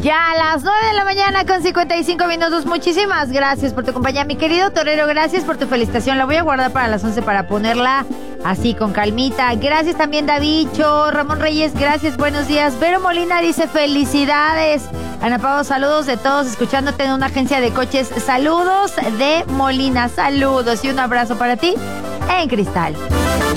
Ya a las 9 de la mañana con 55 minutos. Muchísimas gracias por tu compañía, mi querido torero. Gracias por tu felicitación. La voy a guardar para las 11 para ponerla así con calmita. Gracias también, Davicho. Ramón Reyes, gracias, buenos días. Vero Molina dice felicidades. Ana Pau, saludos de todos escuchándote en una agencia de coches. Saludos de Molina, saludos y un abrazo para ti en Cristal.